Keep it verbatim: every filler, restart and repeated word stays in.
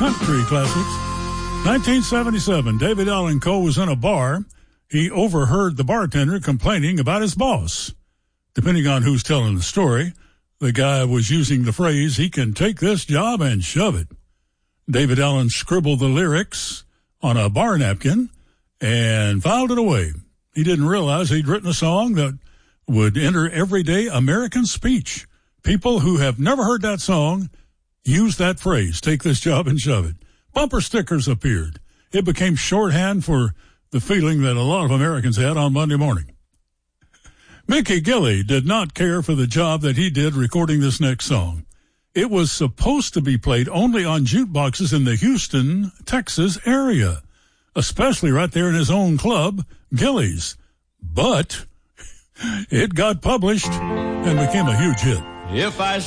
country classics. nineteen seventy-seven, David Allan Coe was in a bar. He overheard the bartender complaining about his boss. Depending on who's telling the story, the guy was using the phrase, "He can take this job and shove it." David Allan scribbled the lyrics on a bar napkin and filed it away. He didn't realize he'd written a song that would enter everyday American speech. People who have never heard that song use that phrase, "take this job and shove it." Bumper stickers appeared. It became shorthand for the feeling that a lot of Americans had on Monday morning. Mickey Gilley did not care for the job that he did recording this next song. It was supposed to be played only on jukeboxes in the Houston, Texas area, especially right there in his own club, Gilley's. But it got published and became a huge hit. If I